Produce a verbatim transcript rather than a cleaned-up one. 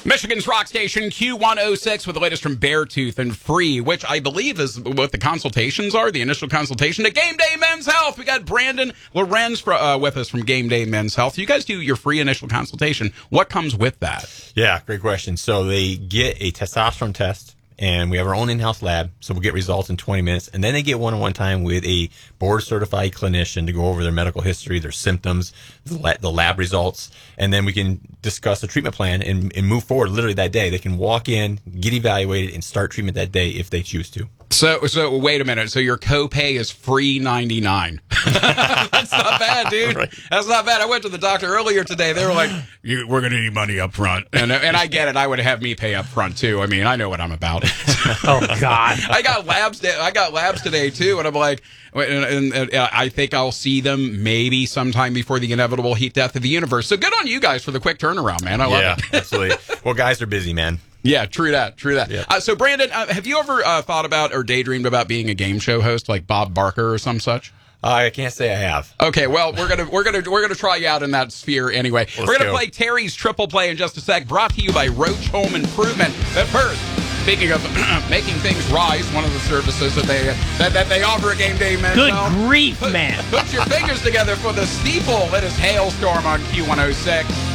Michigan's rock station Q one oh six with the latest from Beartooth and Free, which I believe is what the consultations are, the initial consultation to Game Day Men's Health. We got Brandon Lorenz for, uh, with us from Game Day Men's Health. You guys do your free initial consultation. What comes with that? Yeah, great question. So they get a testosterone test, and we have our own in-house lab, so we'll get results in twenty minutes. And then they get one-on-one time with a board-certified clinician to go over their medical history, their symptoms, the, la- the lab results, and then we can discuss a treatment plan and, and move forward literally that day. They can walk in, get evaluated, and start treatment that day if they choose to. So, so wait a minute. So your copay is free ninety-nine. That's not bad, dude. Right. That's not bad. I went to the doctor earlier today. They were like, you, "We're going to need money up front," and and I get it. I would have me pay up front too. I mean, I know what I'm about. Oh God, I got labs. I got labs today too, and I'm like, and, and, and I think I'll see them maybe sometime before the inevitable heat death of the universe. So good on you guys for the quick turnaround, man. I love yeah, it. Yeah, absolutely. Well, guys are busy, man. Yeah, true that, true that. Yeah. Uh, so, Brandon, uh, have you ever uh, thought about or daydreamed about being a game show host like Bob Barker or some such? Uh, I can't say I have. Okay, well, we're gonna we're gonna we're gonna try you out in that sphere anyway. Let's we're gonna go. play Terry's Triple Play in just a sec, brought to you by Roach Home Improvement. But first, speaking of making things rise, one of the services that they that, that they offer at Game Day Men's good Health. grief, Put, man! Put your fingers together for the steeple. It is Hailstorm on Q one oh six.